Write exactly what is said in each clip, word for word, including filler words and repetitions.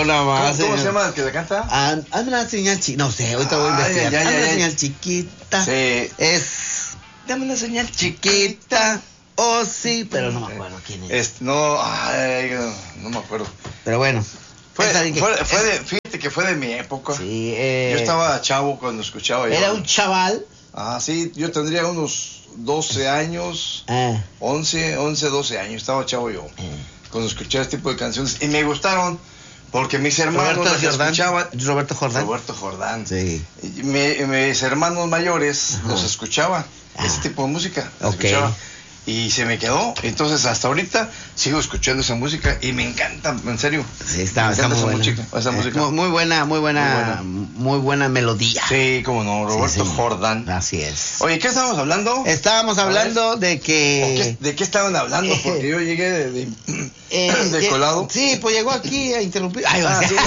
No, nada más. ¿Cómo, ¿Cómo se llama el que le canta? And, anda una señal chiquita. No sé, ahorita voy a investigar. Ya, ya, Anda una ya. señal chiquita. Sí. Es. Dame una señal chiquita. Oh, sí, pero no me acuerdo quién es. es no, ay, no, no me acuerdo. Pero bueno. Fue, que, fue, fue es, de, fíjate que fue de mi época. Sí, eh, yo estaba chavo cuando escuchaba. Era yo. un chaval. Ah, sí, yo tendría unos doce años, ah. once, once, doce años, estaba chavo yo, eh. cuando escuchaba este tipo de canciones, y me gustaron, porque mis hermanos las escuchaban. Roberto Jordán. Roberto Jordán. Sí. Y mi, mis hermanos mayores Ajá. los escuchaban, ah. ese tipo de música, los okay. escuchaba. Y se me quedó, entonces hasta ahorita sigo escuchando esa música y me encanta, en serio. Sí, está, está muy esa buena. Música, esa eh, música. Muy, muy buena, muy buena, muy buena, muy buena melodía. Sí, como no, Roberto sí, sí. Jordán. Así es. Oye, ¿qué estábamos hablando? Estábamos hablando de que... Qué, ¿De qué estaban hablando? Porque yo llegué de, de, eh, de que, colado. Sí, pues llegó aquí a interrumpir. Ay, ah, sí,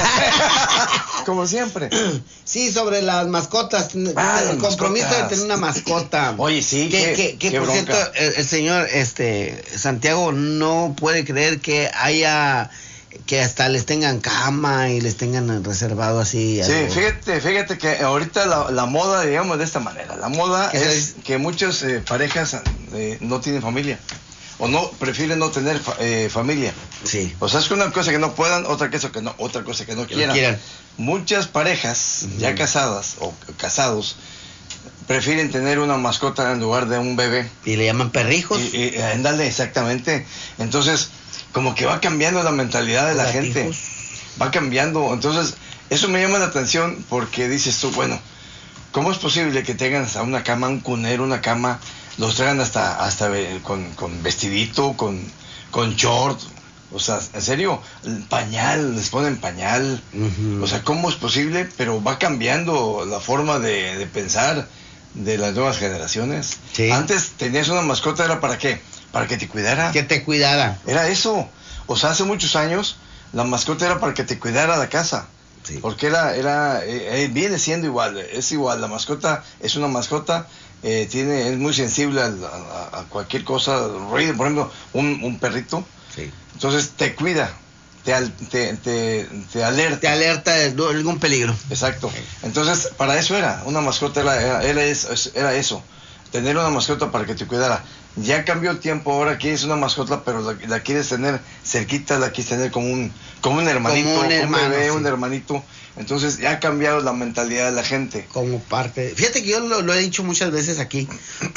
como siempre. Sí, sobre las mascotas. Ah, el las compromiso mascotas. de tener una mascota. Oye, sí, que, qué, que, que qué por bronca. cierto, el, el señor este Santiago no puede creer que haya... que hasta les tengan cama y les tengan reservado así. Sí, algo. fíjate, fíjate que ahorita la, la moda, digamos de esta manera, la moda es, es que muchas eh, parejas eh, no tienen familia o no prefieren no tener fa, eh, familia. Sí. O sea, es que una cosa que no puedan, otra cosa que no, otra cosa que no que quieran. quieran. Muchas parejas Uh-huh. ya casadas o casados prefieren tener una mascota en lugar de un bebé. Y le llaman perrijos. Y, y, ándale, exactamente. Entonces, como que va cambiando la mentalidad de la Gatijos. gente. Va cambiando. Entonces, eso me llama la atención porque dices tú, bueno, ¿cómo es posible que tengan hasta una cama, un cunero, una cama, los traigan hasta, hasta con, con vestidito, con, con short? O sea, en serio, pañal, les ponen pañal. Uh-huh. O sea, ¿cómo es posible? Pero va cambiando la forma de, de pensar de las nuevas generaciones. Sí. Antes tenías una mascota, ¿era para qué? Para que te cuidara. Que te cuidara. Era eso. O sea, hace muchos años la mascota era para que te cuidara la casa. Sí. Porque era, era, eh, viene siendo igual, es igual. La mascota es una mascota, eh, tiene, es muy sensible a, a, a cualquier cosa, ruido, por ejemplo, un, un perrito. Sí. Entonces te cuida, te, te, te, te alerta. Te alerta de algún peligro. Exacto. Entonces, para eso era, una mascota era, era, era, eso, era eso, tener una mascota para que te cuidara. Ya cambió el tiempo, ahora quieres una mascota, pero la, la quieres tener cerquita, la quieres tener como un, como un hermanito, como un, hermano, un bebé, sí. un hermanito. Entonces ya ha cambiado la mentalidad de la gente. Como parte, fíjate que yo lo, lo he dicho muchas veces aquí,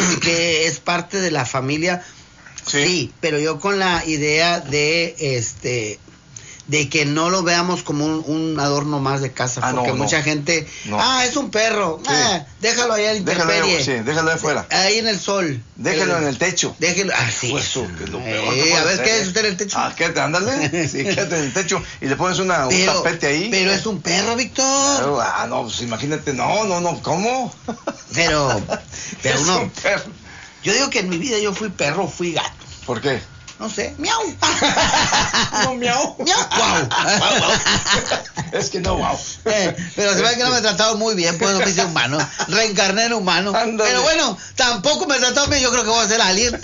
que es parte de la familia. Sí. sí, pero yo con la idea de este de que no lo veamos como un, un adorno más de casa, ah, porque no, mucha no. gente, no. ah, es un perro, sí. ah, déjalo ahí a la intemperie. Déjalo, sí, déjalo de afuera. Ahí en el sol. Déjalo el, en el techo. Déjalo, ah, sí. Pues eso, que es lo peor eh, que a ver, hacer, ¿qué eh? es usted en el techo? Ah, quédate, ándale, sí, quédate en el techo y le pones una, pero, un tapete ahí. Pero es un perro, Víctor. Pero, ah, no, pues imagínate, no, no, no, ¿cómo? Pero, pero es no. Un perro. Yo digo que en mi vida yo fui perro, fui gato. ¿Por qué? No sé, miau. No, miau. Miau, wow. Wow, wow. Es que no, wow. Eh, pero se ve que no me he tratado muy bien, pues no me hice humano. Reencarné en humano. Ándale. Pero bueno, tampoco me he tratado bien, yo creo que voy a ser alien.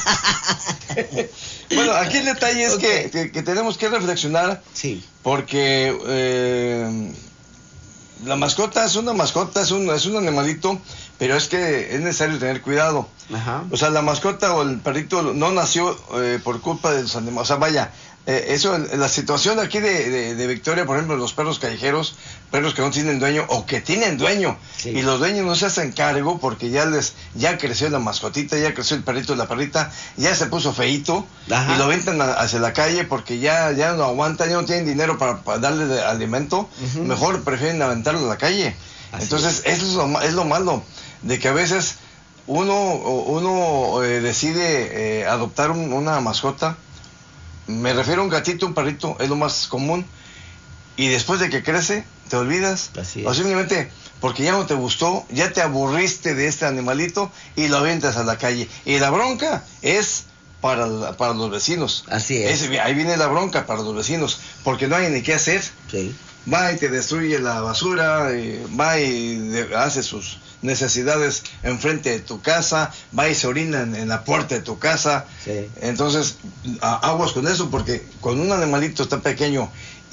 Bueno, aquí el detalle es okay. que, que, que tenemos que reflexionar. Sí. Porque eh, la mascota es una mascota, es un, es un animalito, pero es que es necesario tener cuidado. Ajá. O sea, la mascota o el perrito no nació eh, por culpa de los animales. O sea, vaya, eh, eso, la situación aquí de, de, de Victoria, por ejemplo, los perros callejeros, perros que no tienen dueño o que tienen dueño, sí. Y los dueños no se hacen cargo porque ya les ya creció la mascotita, ya creció el perrito, la perrita, ya se puso feíto. Ajá. Y lo aventan hacia la calle porque ya, ya no aguantan, ya no tienen dinero para, para darle de alimento. Uh-huh. Mejor prefieren aventarlo a la calle. Así Entonces, es. eso es lo, es lo malo, de que a veces uno, uno eh, decide eh, adoptar un, una mascota. Me refiero a un gatito, un perrito, es lo más común. Y después de que crece, te olvidas. Así es. O simplemente porque ya no te gustó, ya te aburriste de este animalito y lo avientas a la calle. Y la bronca es para, la, para los vecinos. Así es. es. Ahí viene la bronca para los vecinos, porque no hay ni qué hacer. Sí. Va y te destruye la basura, y va y de, hace sus necesidades enfrente de tu casa, va y se orina en, en la puerta de tu casa. Sí. Entonces, a, aguas con eso, porque cuando un animalito está pequeño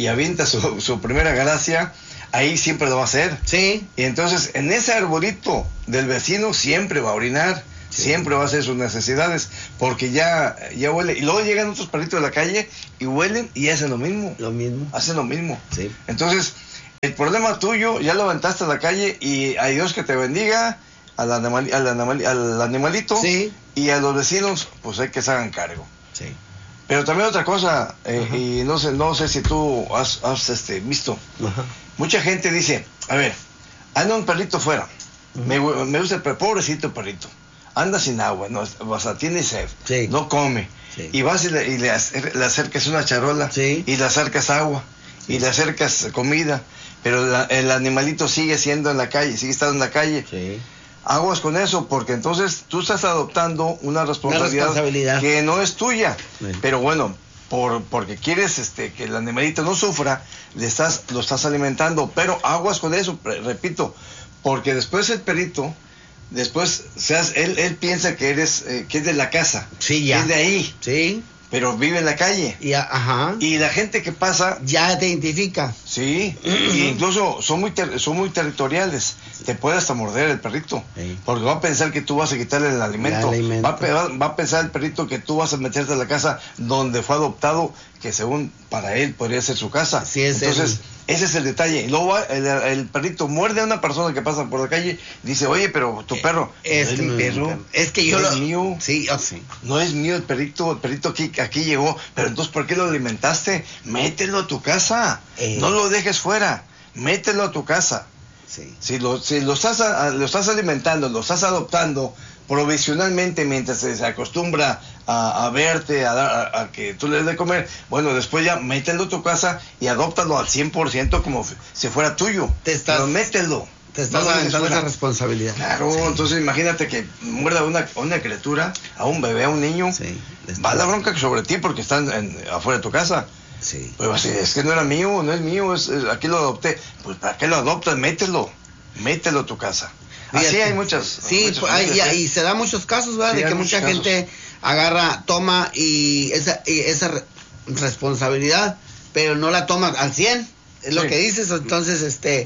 y avienta su, su primera gracia, ahí siempre lo va a hacer. Sí. Y entonces en ese arbolito del vecino siempre va a orinar, sí. siempre va a hacer sus necesidades, porque ya, ya huele. Y luego llegan otros perritos de la calle y huelen y hacen lo mismo. Lo mismo. Hacen lo mismo. Sí. Entonces, el problema tuyo ya lo aventaste a la calle y hay Dios que te bendiga, al, animal, al, animal, al animalito, sí. y a los vecinos, pues hay que se hagan cargo. Sí. Pero también otra cosa, eh, y no sé, no sé si tú has, has este, visto. Ajá. Mucha gente dice, a ver, anda un perrito fuera, uh-huh. me, me gusta el perrito, pobrecito perrito, anda sin agua, no, o sea, tiene sed, sí. no come, sí. y vas y, le, y le, le acercas una charola, sí. y le acercas agua, sí. y le acercas comida, pero la, el animalito sigue siendo en la calle, sigue estando en la calle. Sí. Aguas con eso, porque entonces tú estás adoptando una responsabilidad, una responsabilidad. que no es tuya, sí. pero bueno, por porque quieres este que el animalito no sufra, le estás lo estás alimentando, pero aguas con eso, repito, porque después el perrito, después seas él él piensa que eres eh, que es de la casa, sí, ya. que es de ahí, sí, pero vive en la calle, y, ajá. y la gente que pasa ya te identifica, sí, y incluso son muy ter, son muy territoriales, sí. te puede hasta morder el perrito, sí. porque va a pensar que tú vas a quitarle el alimento, alimento. Va, a, va a pensar el perrito que tú vas a meterte a la casa donde fue adoptado, que según para él podría ser su casa. Sí, es entonces el... ese es el detalle. Luego va, el, el perrito muerde a una persona que pasa por la calle y dice, oye, pero tu perro es, no es mi perro, es que yo no lo... es mío, sí, oh, sí. no es mío el perrito, el perrito aquí, aquí llegó, pero entonces ¿por qué lo alimentaste? Mételo a tu casa, eh... no lo dejes fuera, mételo a tu casa. Sí. Si lo, si lo estás a, lo estás alimentando, lo estás adoptando provisionalmente mientras se, se acostumbra a, a verte, a, a, a que tú le des de comer, bueno, después ya mételo a tu casa y adóptalo al cien por ciento como si fuera tuyo. Te estás, pero mételo. Te estás no aventando esa responsabilidad. Claro, sí. Entonces imagínate que muerda a una, a una criatura, a un bebé, a un niño, sí, va la bronca sobre ti porque están en, afuera de tu casa. Sí. Pues es que no era mío, no es mío, es, es, aquí lo adopté. Pues ¿para qué lo adoptas? Mételo, mételo a tu casa. Fíjate. Así hay muchas. Sí, muchas pues, hay, y, y se da muchos casos, ¿verdad? Sí, de que mucha gente casos. agarra, toma y esa, y esa re responsabilidad, pero no la toma al cien, es sí. lo que dices. Entonces, este,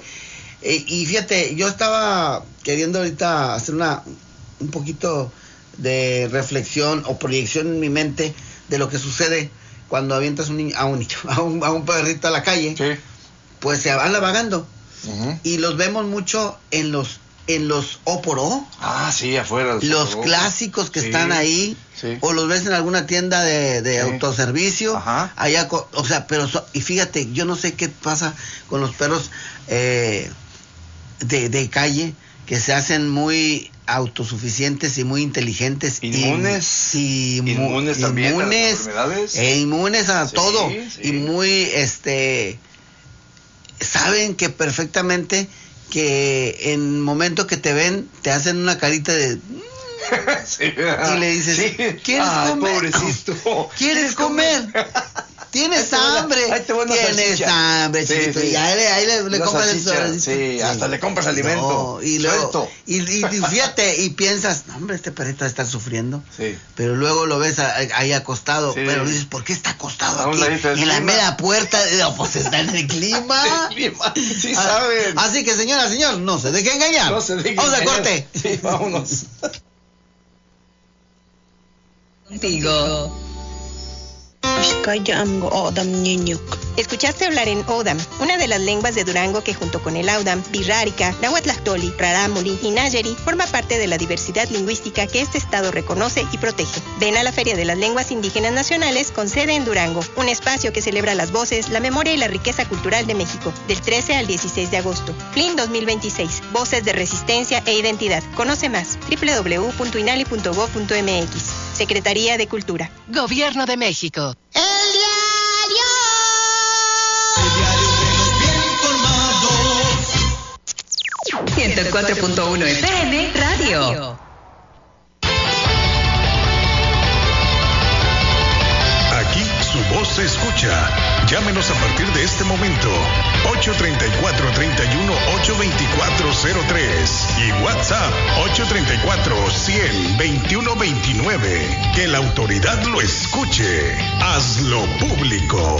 y, y fíjate, yo estaba queriendo ahorita hacer una, un poquito de reflexión o proyección en mi mente de lo que sucede cuando avientas un niño, a un niño, a un, a un perrito a la calle, sí. pues se van vagando. Uh-huh. Y los vemos mucho en los en los O por O. Ah, sí, afuera. Los, los clásicos que sí, están ahí. Sí. O los ves en alguna tienda de, de sí. autoservicio. Ajá. Allá, o sea, pero, y fíjate, yo no sé qué pasa con los perros eh, de, de calle, que se hacen muy autosuficientes y muy inteligentes. Inmunes. Y, y inmunes también inmunes, a las enfermedades. E inmunes a sí, todo. Sí. Y muy, este, saben que perfectamente que en el momento que te ven, te hacen una carita de... sí, y le dices, sí. ¿quieres Ay, comer? Pobrecito. ¿Quieres comer? ¿Tienes hambre? Tienes hambre, sí, chiquito. Sí. Y ahí, ahí le, le compras el sobrecito. Sí, sí, hasta le compras alimento. No, y luego, y, y, y fíjate, y piensas, no, hombre, este perrito está sufriendo. Sí. Pero luego lo ves ahí acostado. Sí. Pero dices, ¿por qué está acostado aquí? En la media puerta. No, pues está en el clima. El clima. Sí, saben. Así que, señora, señor, no se deje engañar. No se deje Vamos engañar. a corte. Sí, vámonos. Contigo. Escuchaste hablar en Odam, una de las lenguas de Durango que junto con el Audam, Birrárica, Nahuatlactoli, Rarámuri y Nayeri forma parte de la diversidad lingüística que este estado reconoce y protege. Ven a la Feria de las Lenguas Indígenas Nacionales con sede en Durango, un espacio que celebra las voces, la memoria y la riqueza cultural de México, del trece al dieciséis de agosto. F L I N dos mil veintiséis, Voces de Resistencia e Identidad. Conoce más, doble u doble u doble u punto inali punto gob punto m x. Secretaría de Cultura. Gobierno de México. El diario. El diario de los bien informados. ciento cuatro punto uno F M Radio. Aquí su voz se escucha. Llámenos a partir de este momento. ocho tres cuatro, tres uno, ocho dos cuatro cero tres y WhatsApp ocho tres cuatro, cien, veintiuno veintinueve. Que la autoridad lo escuche. Hazlo público.